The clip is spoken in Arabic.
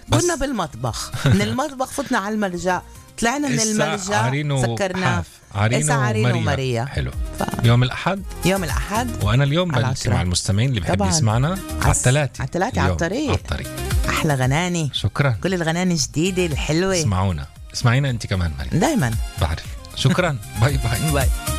كنا بالمطبخ، من المطبخ فتنا على المرجع، طلعنا من المرجع سكرنا عرينو وماريا. حلو. يوم الأحد وأنا اليوم بلتقي مع المستمعين اللي بحب يسمعنا على الثلاثة على الطريق. أحلى غناني. شكرا. كل الغناني جديدة الحلوة. اسمعينا أنت كمان مريم. دايما بعرف. شكرا. باي باي. باي.